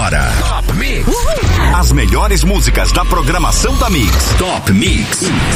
agora. Top Mix. As melhores músicas da programação da Mix. Top Mix.